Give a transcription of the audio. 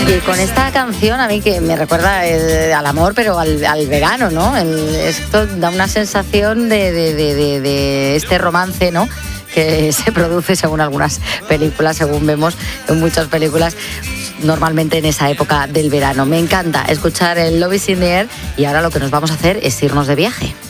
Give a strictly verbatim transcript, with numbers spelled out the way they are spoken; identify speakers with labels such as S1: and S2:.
S1: Y con esta canción a mí que me recuerda eh, al amor, pero al, al verano, ¿no? El, esto da una sensación de, de, de, de, de este romance, ¿no?, que se produce según algunas películas, según vemos en muchas películas, normalmente en esa época del verano. Me encanta escuchar el Love is in the Air y ahora lo que nos vamos a hacer es irnos de viaje.